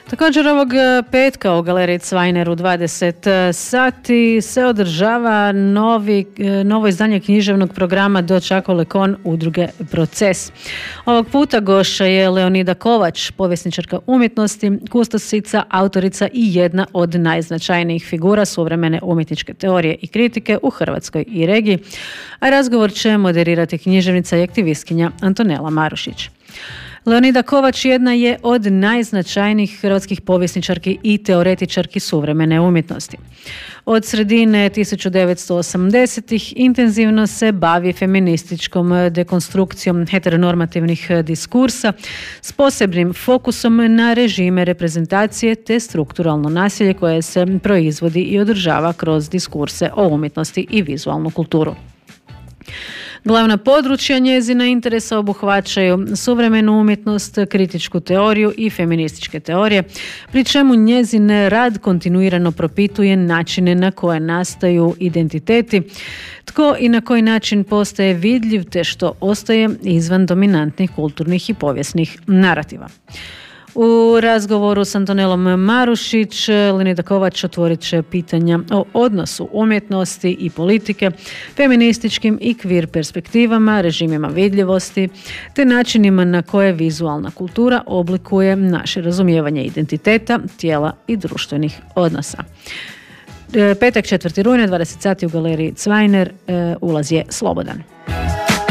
Također ovog petka u galeriji Cvajner u 20 sati se održava novo izdanje književnog programa Dočako Lekon udruge Proces. Ovog puta gošća je Leonida Kovač, povjesničarka umjetnosti, kustosica, autorica i jedna od najznačajnijih figura suvremene umjetničke teorije i kritike u Hrvatskoj i regiji, a razgovor će moderirati književnica i aktivistkinja Antonela Marušić. Leonida Kovač jedna je od najznačajnijih hrvatskih povjesničarki i teoretičarki suvremene umjetnosti. Od sredine 1980-ih intenzivno se bavi feminističkom dekonstrukcijom heteronormativnih diskursa s posebnim fokusom na režime reprezentacije te strukturalno nasilje koje se proizvodi i održava kroz diskurse o umjetnosti i vizualnu kulturu. Glavna područja njezina interesa obuhvaćaju suvremenu umjetnost, kritičku teoriju i feminističke teorije, pri čemu njezin rad kontinuirano propituje načine na koje nastaju identiteti, tko i na koji način postaje vidljiv te što ostaje izvan dominantnih kulturnih i povijesnih narativa. U razgovoru s Antonelom Marušić, Leonida Kovač otvorit će pitanja o odnosu umjetnosti i politike, feminističkim i queer perspektivama, režimima vidljivosti, te načinima na koje vizualna kultura oblikuje naše razumijevanje identiteta, tijela i društvenih odnosa. Petak 4. rujna, 20 sati u galeriji Cvajner, ulaz je slobodan.